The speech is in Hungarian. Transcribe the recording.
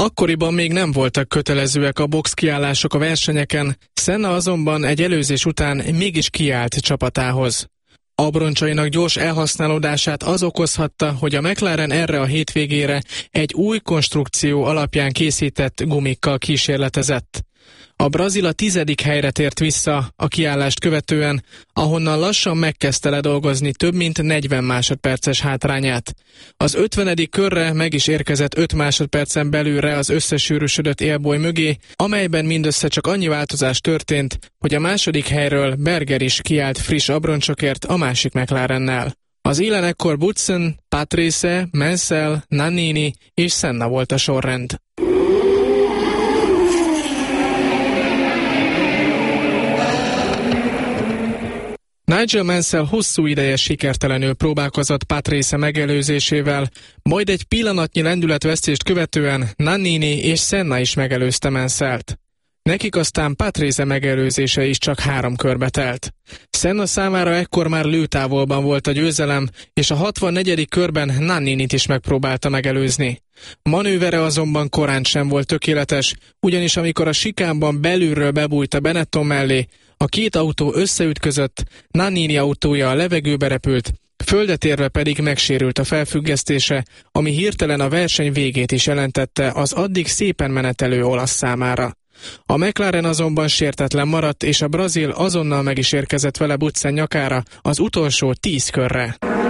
Akkoriban még nem voltak kötelezőek a boxkiállások a versenyeken, Senna azonban egy előzés után mégis kiállt csapatához. Abroncsainak gyors elhasználódását az okozhatta, hogy a McLaren erre a hétvégére egy új konstrukció alapján készített gumikkal kísérletezett. A brazil a 10. helyre tért vissza a kiállást követően, ahonnan lassan megkezdte ledolgozni több mint 40 másodperces hátrányát. Az 50. körre meg is érkezett 5 másodpercen belülre az összesűrűsödött élboly mögé, amelyben mindössze csak annyi változás történt, hogy a második helyről Berger is kiállt friss abroncsokért a másik McLarennel. Az élen ekkor Boutsen, Patrese, Mansell, Nannini és Senna volt a sorrend. Nigel Mansell hosszú ideje sikertelenül próbálkozott Patrese megelőzésével, majd egy pillanatnyi lendületvesztést követően Nannini és Senna is megelőzte Mansellt. Nekik aztán Patrese megelőzése is csak 3 körbe telt. Senna számára ekkor már lőtávolban volt a győzelem, és a 64. körben Nanninit is megpróbálta megelőzni. Manővere azonban korán sem volt tökéletes, ugyanis amikor a sikánban belülről bebújt a Benetton mellé, a két autó összeütközött, Nannini autója a levegőbe repült, földet érve pedig megsérült a felfüggesztése, ami hirtelen a verseny végét is jelentette az addig szépen menetelő olasz számára. A McLaren azonban sértetlen maradt, és a brazil azonnal meg is érkezett vele Boutsen nyakára az utolsó 10 körre.